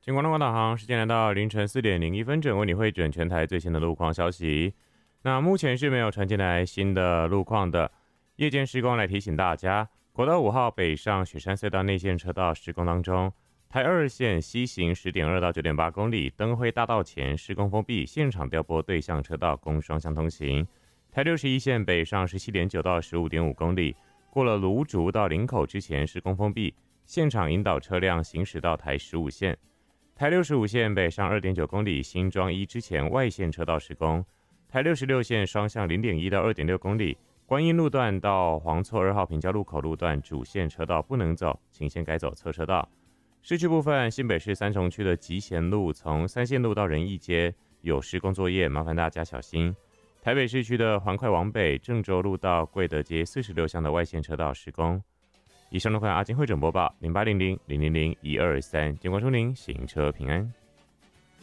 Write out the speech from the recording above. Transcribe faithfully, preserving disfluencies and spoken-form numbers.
金广东广导航，时间来到凌晨四点零一分整，为你汇整全台最新的路况消息。那目前是没有传进来新的路况的。夜间施工来提醒大家，国道五号北上雪山隧道内线车道施工当中，台二线西行 十点二 到 九点八 公里，灯辉大道前施工封闭，现场调拨对向车道供双向通行。台六十一线北上 十七点九 到 十五点五 公里，过了芦竹到林口之前施工封闭，现场引导车辆行驶到台十五线。台六十五线北上 二点九 公里，新庄一之前外线车道施工。台六十六线双向 零点一 到 二点六 公里，观音路段到黄厝二号平交路口路段主线车道不能走，请先改走侧车道。市区部分，新北市三重区的集贤路从三线路到仁义街有施工作业，麻烦大家小心。台北市区的环快往北郑州路到贵德街四十六巷的外线车道施工。以上的款阿金汇整播报零八零零零零零一二三，监管说您行车平安。